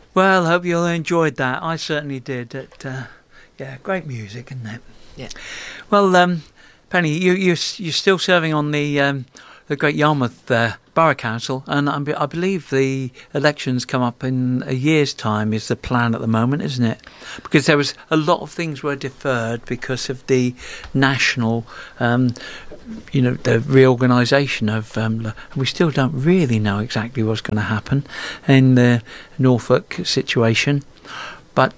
Well, hope you all enjoyed that. I certainly did. Yeah, great music, isn't it? Yeah. Well, Penny, you're still serving on the Great Yarmouth Borough Council, and I believe the elections come up in a year's time is the plan at the moment, isn't it? Because there was a lot of things were deferred because of the national, the reorganisation of. We still don't really know exactly what's going to happen in the Norfolk situation, but.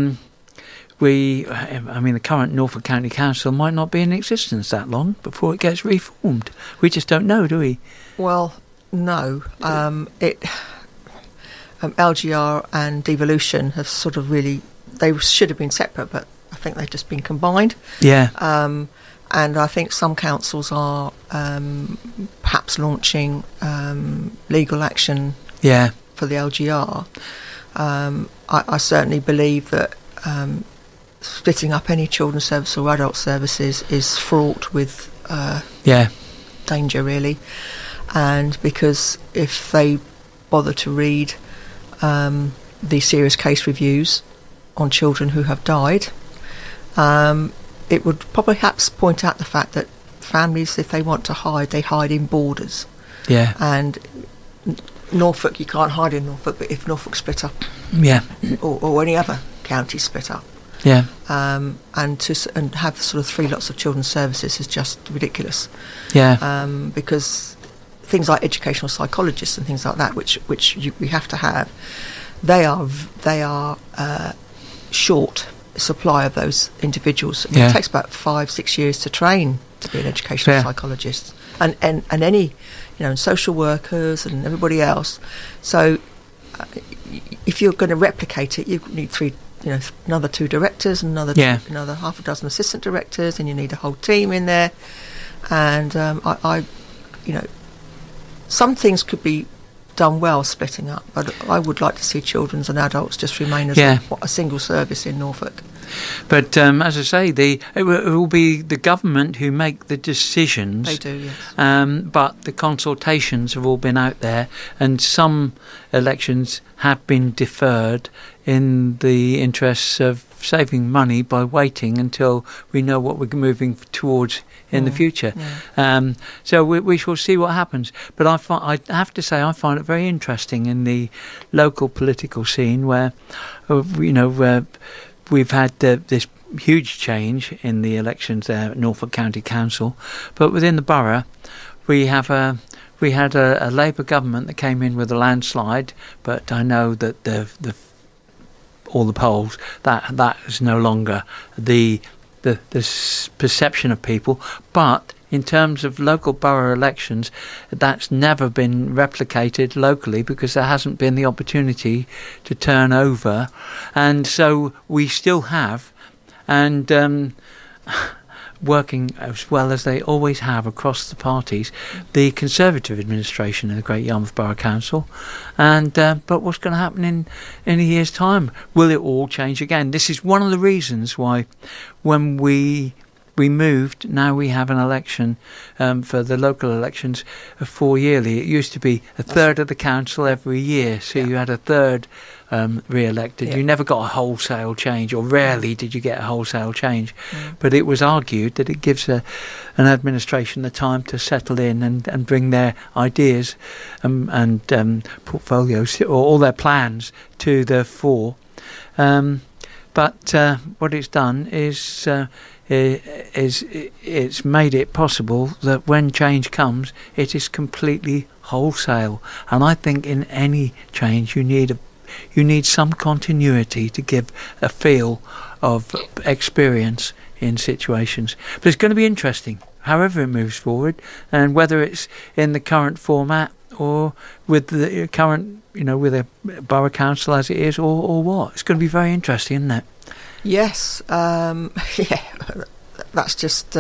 The current Norfolk County Council might not be in existence that long before it gets reformed. We just don't know, do we? Well, no. LGR and devolution have sort of they should have been separate, but I think they've just been combined. Yeah. And I think some councils are perhaps launching legal action for the LGR. I certainly believe that splitting up any children's service or adult services is fraught with danger, really. And because if they bother to read the serious case reviews on children who have died, it would perhaps point out the fact that families, if they want to hide, they hide in borders. Yeah. And Norfolk, you can't hide in Norfolk, but if Norfolk split up, or any other county split up, and have sort of 3 lots of children's services is just ridiculous. Yeah. Because things like educational psychologists and things like that, which we have to have, they are short supply of those individuals. It takes about 5-6 years to train to be an educational psychologist, and any social workers and everybody else. So if you're going to replicate it, you need another 2 directors, another half a dozen assistant directors, and you need a whole team in there. And some things could be done well splitting up, but I would like to see children's and adults just remain as a single service in Norfolk. But as I say, it will be the government who make the decisions. They do, yes. But the consultations have all been out there, and some elections have been deferred in the interests of saving money by waiting until we know what we're moving towards in the future. Yeah. So we shall see what happens. But I have to say I find it very interesting in the local political scene where, we've had this huge change in the elections there at Norfolk County Council, but within the borough we had a Labour government that came in with a landslide. But I know that all the polls that is no longer the perception of people. But in terms of local borough elections, that's never been replicated locally because there hasn't been the opportunity to turn over, and so we still have, and working as well as they always have across the parties, the Conservative administration in the Great Yarmouth Borough Council. And but what's going to happen in a year's time? Will it all change again? This is one of the reasons why when we moved, now we have an election for the local elections 4 yearly. It used to be a third of the council every year, so you had a third re-elected. You never got a wholesale change, or rarely did you get a wholesale change. But it was argued that it gives an administration the time to settle in and bring their ideas and portfolios or all their plans to the fore. But what it's done is it's made it possible that when change comes, it is completely wholesale. And I think in any change you need some continuity to give a feel of experience in situations. But it's going to be interesting, however it moves forward, and whether it's in the current format or with the current, with a borough council as it is, or what. It's going to be very interesting, isn't it? Yes, that's just,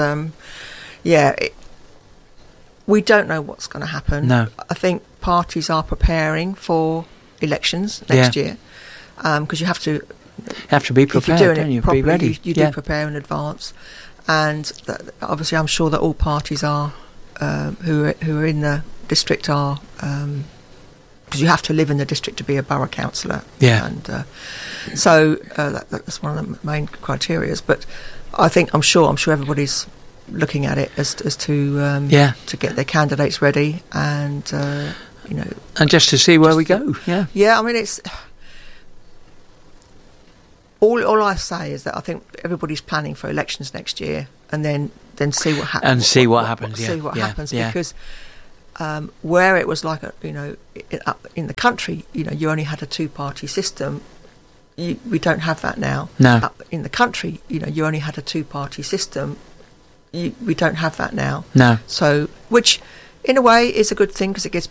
we don't know what's going to happen. No. I think parties are preparing for elections next year, because you have to be prepared, if you're doing don't you? It properly, be ready. You do prepare in advance, and obviously I'm sure that all parties are who are in the district are because you have to live in the district to be a borough councillor. Yeah. And so that's one of the main criteria. But I'm sure everybody's looking at it as to get their candidates ready and and just to see where we go. I mean, it's all I say is that I think everybody's planning for elections next year, and then see what happens. And see what happens. See what happens, because where it was like in the country, you only had a two-party system. We don't have that now. No. Up in the country, you only had a two-party system. We don't have that now. No. So, which in a way is a good thing, because it gives